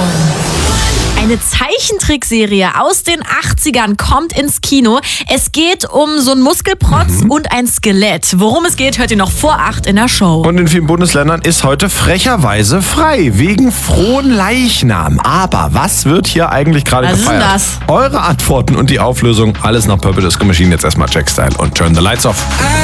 Eine Zeichentrickserie aus den 80ern kommt ins Kino. Es geht um so einen Muskelprotz und ein Skelett. Worum es geht, hört ihr noch vor 8 in der Show. Und in vielen Bundesländern ist heute frecherweise frei, wegen frohen Leichnam. Aber was wird hier eigentlich gerade Was ist gefeiert? denn das? Eure Antworten und die Auflösung, alles nach Purple Disco Machine. Jetzt erstmal Jack Style und Turn the Lights Off.